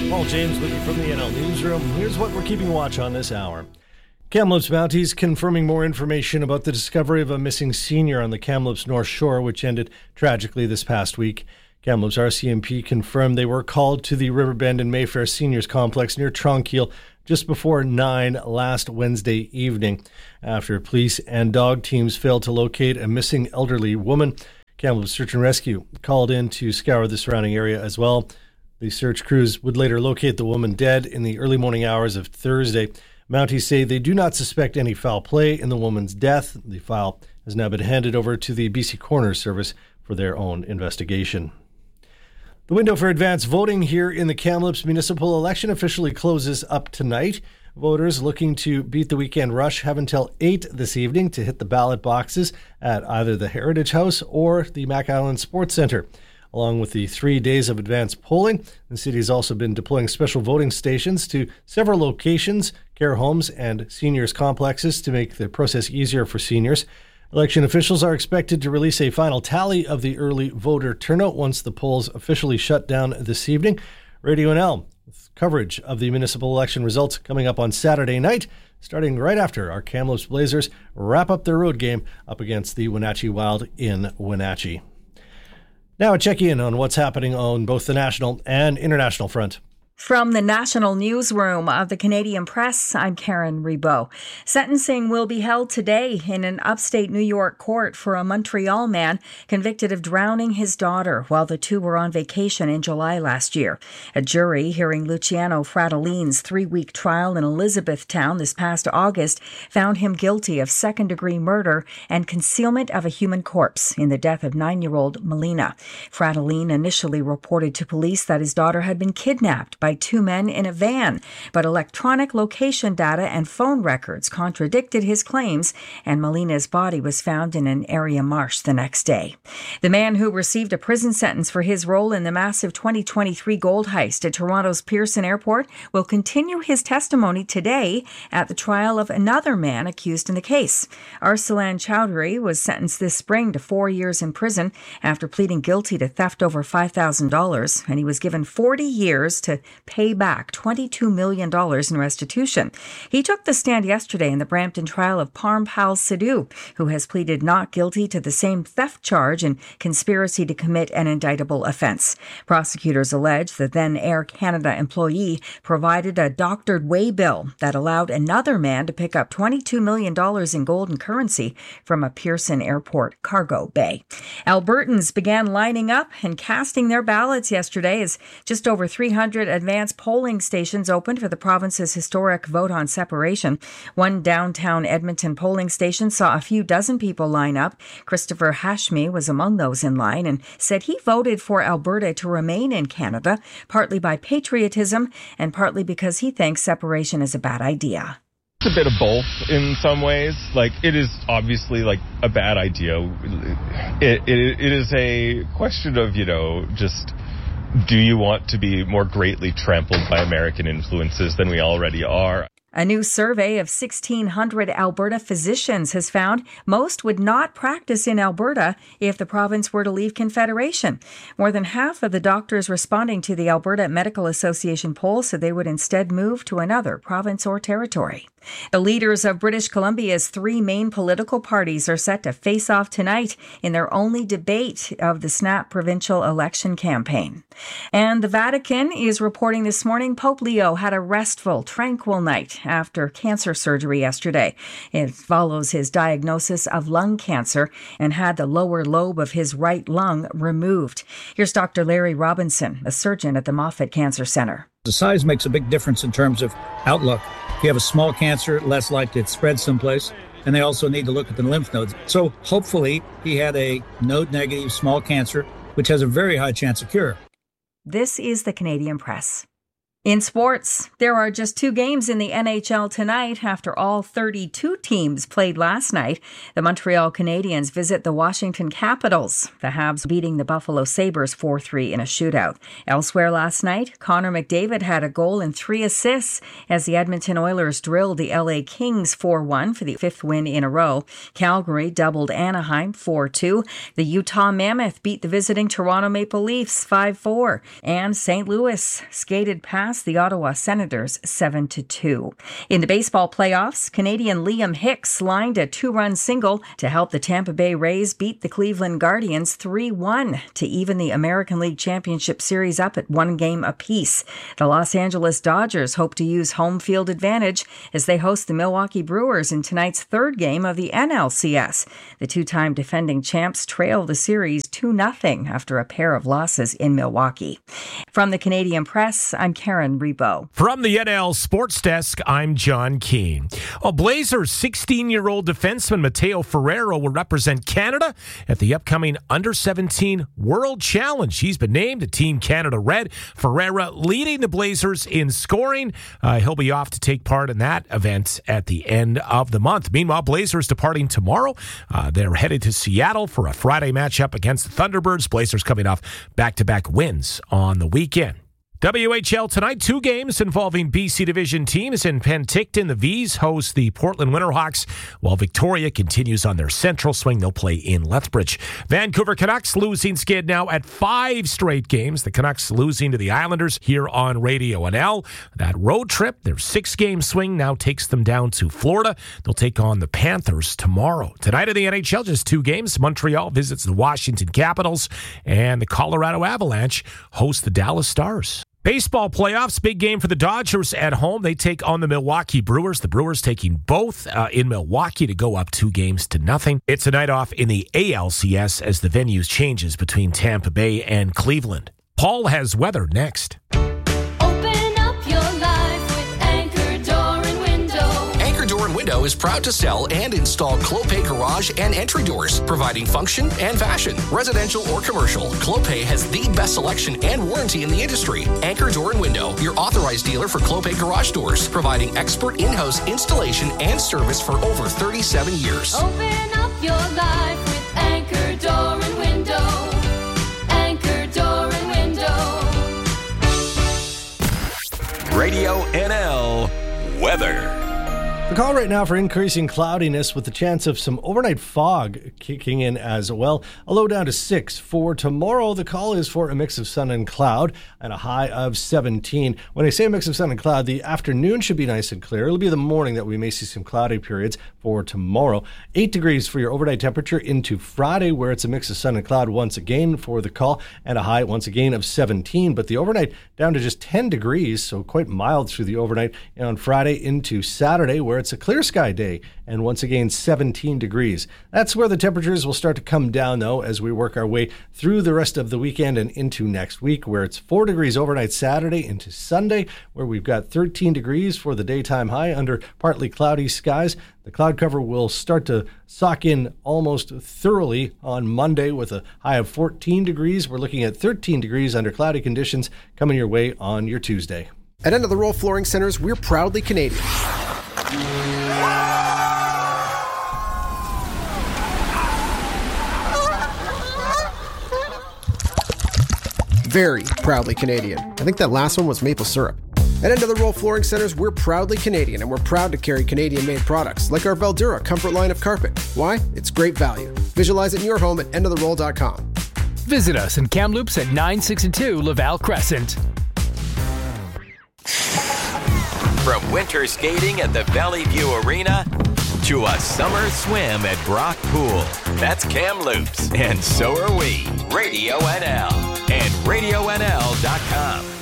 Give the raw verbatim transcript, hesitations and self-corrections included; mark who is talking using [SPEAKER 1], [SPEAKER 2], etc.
[SPEAKER 1] Paul James with you from the N L Newsroom. Here's what we're keeping watch on this hour. Kamloops Mounties confirming more information about the discovery of a missing senior on the Kamloops North Shore, which ended tragically this past week. Kamloops R C M P confirmed they were called to the Riverbend and Mayfair Seniors Complex near Tronquil just before nine last Wednesday evening. After police and dog teams failed to locate a missing elderly woman, Kamloops Search and Rescue called in to scour the surrounding area as well. The search crews would later locate the woman dead in the early morning hours of Thursday. Mounties say they do not suspect any foul play in the woman's death. The file has now been handed over to the B C Coroner's Service for their own investigation. The window for advance voting here in the Kamloops municipal election officially closes up tonight. Voters looking to beat the weekend rush have until eight this evening to hit the ballot boxes at either the Heritage House or the Mac Island Sports Centre. Along with the three days of advance polling, the city has also been deploying special voting stations to several locations, care homes, and seniors complexes to make the process easier for seniors. Election officials are expected to release a final tally of the early voter turnout once the polls officially shut down this evening. Radio N L with coverage of the municipal election results coming up on Saturday night, starting right after our Kamloops Blazers wrap up their road game up against the Wenatchee Wild in Wenatchee. Now a check-in on what's happening on both the national and international front.
[SPEAKER 2] From the National Newsroom of the Canadian Press, I'm Karen Reboux. Sentencing will be held today in an upstate New York court for a Montreal man convicted of drowning his daughter while the two were on vacation in July last year. A jury hearing Luciano Fratellini's three-week trial in Elizabethtown this past August found him guilty of second-degree murder and concealment of a human corpse in the death of nine-year-old Melina. Fratellini initially reported to police that his daughter had been kidnapped by by two men in a van, but electronic location data and phone records contradicted his claims, and Melina's body was found in an area marsh the next day. The man who received a prison sentence for his role in the massive twenty twenty-three gold heist at Toronto's Pearson Airport will continue his testimony today at the trial of another man accused in the case. Arsalan Chowdhury was sentenced this spring to four years in prison after pleading guilty to theft over five thousand dollars, and he was given forty years to pay back twenty-two million dollars in restitution. He took the stand yesterday in the Brampton trial of Parmpal Sidhu, who has pleaded not guilty to the same theft charge and conspiracy to commit an indictable offense. Prosecutors allege the then Air Canada employee provided a doctored waybill that allowed another man to pick up twenty-two million dollars in gold and currency from a Pearson Airport cargo bay. Albertans began lining up and casting their ballots yesterday as just over three hundred advance polling stations opened for the province's historic vote on separation. One downtown Edmonton polling station saw a few dozen people line up. Christopher Hashmi was among those in line and said he voted for Alberta to remain in Canada, partly by patriotism and partly because he thinks separation is a bad idea.
[SPEAKER 3] It's a bit of both in some ways. Like, it is obviously like a bad idea. It, it, it is a question of, you know, just, do you want to be more greatly trampled by American influences than we already are?
[SPEAKER 2] A new survey of sixteen hundred Alberta physicians has found most would not practice in Alberta if the province were to leave Confederation. More than half of the doctors responding to the Alberta Medical Association poll said they would instead move to another province or territory. The leaders of British Columbia's three main political parties are set to face off tonight in their only debate of the snap provincial election campaign. And the Vatican is reporting this morning Pope Leo had a restful, tranquil night after cancer surgery yesterday. It follows his diagnosis of lung cancer and had the lower lobe of his right lung removed. Here's Doctor Larry Robinson, a surgeon at the Moffitt Cancer Center.
[SPEAKER 4] The size makes a big difference in terms of outlook. If you have a small cancer, less likely it spreads someplace. And they also need to look at the lymph nodes. So hopefully he had a node-negative small cancer, which has a very high chance of cure.
[SPEAKER 2] This is the Canadian Press. In sports, there are just two games in the N H L tonight after all thirty-two teams played last night. The Montreal Canadiens visit the Washington Capitals, the Habs beating the Buffalo Sabres four three in a shootout. Elsewhere last night, Connor McDavid had a goal and three assists as the Edmonton Oilers drilled the L A Kings four one for the fifth win in a row. Calgary doubled Anaheim four two. The Utah Mammoth beat the visiting Toronto Maple Leafs five four. And Saint Louis skated past past the Ottawa Senators seven to two. In the baseball playoffs, Canadian Liam Hicks lined a two-run single to help the Tampa Bay Rays beat the Cleveland Guardians three one to even the American League Championship Series up at one game apiece. The Los Angeles Dodgers hope to use home field advantage as they host the Milwaukee Brewers in tonight's third game of the N L C S. The two-time defending champs trail the series two nothing after a pair of losses in Milwaukee. From the Canadian Press, I'm Karen Rebo.
[SPEAKER 5] From the N L Sports Desk, I'm John Keane. Well, Blazers sixteen-year-old defenseman Mateo Ferrero will represent Canada at the upcoming under seventeen World Challenge. He's been named a Team Canada Red. Ferreira leading the Blazers in scoring. Uh, he'll be off to take part in that event at the end of the month. Meanwhile, Blazers departing tomorrow. Uh, they're headed to Seattle for a Friday matchup against the Thunderbirds. Blazers coming off back-to-back wins on the weekend. W H L tonight, two games involving B C Division teams. In Penticton, the V's host the Portland Winterhawks, while Victoria continues on their central swing. They'll play in Lethbridge. Vancouver Canucks losing skid now at five straight games. The Canucks losing to the Islanders here on Radio N L. That road trip, their six-game swing, now takes them down to Florida. They'll take on the Panthers tomorrow. Tonight in the N H L, just two games. Montreal visits the Washington Capitals, and the Colorado Avalanche host the Dallas Stars. Baseball playoffs, big game for the Dodgers at home. They take on the Milwaukee Brewers. The Brewers taking both uh, in Milwaukee to go up two games to nothing. It's a night off in the A L C S as the venues changes between Tampa Bay and Cleveland. Paul has weather next.
[SPEAKER 6] Window is proud to sell and install Clopay garage and entry doors, providing function and fashion. Residential or commercial, Clopay has the best selection and warranty in the industry. Anchor Door and Window, your authorized dealer for Clopay garage doors, providing expert in-house installation and service for over thirty-seven years.
[SPEAKER 7] Open up your life with Anchor Door and Window. Anchor Door and Window.
[SPEAKER 8] Radio N L weather.
[SPEAKER 1] The call right now for increasing cloudiness with the chance of some overnight fog kicking in as well. A low down to six. For tomorrow, the call is for a mix of sun and cloud and a high of seventeen. When I say a mix of sun and cloud, the afternoon should be nice and clear. It'll be the morning that we may see some cloudy periods for tomorrow. Eight degrees for your overnight temperature into Friday, where it's a mix of sun and cloud once again for the call and a high once again of seventeen. But the overnight down to just ten degrees, so quite mild through the overnight and on Friday into Saturday, where it's a clear sky day and once again seventeen degrees. That's where the temperatures will start to come down, though, as we work our way through the rest of the weekend and into next week, where it's four degrees overnight Saturday into Sunday, where we've got thirteen degrees for the daytime high under partly cloudy skies. The cloud cover will start to sock in almost thoroughly on Monday with a high of fourteen degrees. We're looking at thirteen degrees under cloudy conditions coming your way on your Tuesday.
[SPEAKER 9] At End of the Roll Flooring Centers, we're proudly Canadian. Very proudly Canadian. I think that last one was maple syrup. At End of the Roll Flooring Centers, we're proudly Canadian, and we're proud to carry Canadian-made products like our Veldura Comfort line of carpet. Why? It's great value. Visualize it in your home at end of the roll dot com.
[SPEAKER 10] Visit us in Kamloops at nine sixty-two Laval Crescent.
[SPEAKER 8] From winter skating at the Valley View Arena to a summer swim at Brock Pool. That's Kamloops, and so are we. Radio N L and radio n l dot com.